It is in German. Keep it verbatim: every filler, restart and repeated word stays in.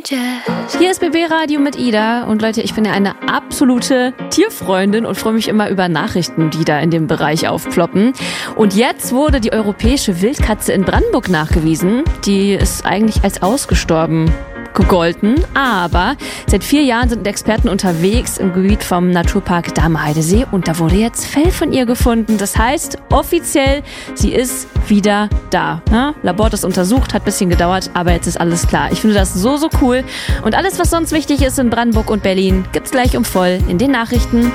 Hier ist B B Radio mit Ida und Leute, ich bin ja eine absolute Tierfreundin und freue mich immer über Nachrichten, die da in dem Bereich aufploppen. Und jetzt wurde die europäische Wildkatze in Brandenburg nachgewiesen. Die ist eigentlich als ausgestorben gegolten, aber seit vier Jahren sind Experten unterwegs im Gebiet vom Naturpark Dahme-Heidesee und da wurde jetzt Fell von ihr gefunden. Das heißt, offiziell, sie ist wieder da. Ja, Labor hat das untersucht, hat ein bisschen gedauert, aber jetzt ist alles klar. Ich finde das so, so cool. Und alles, was sonst wichtig ist in Brandenburg und Berlin, gibt's gleich um voll in den Nachrichten.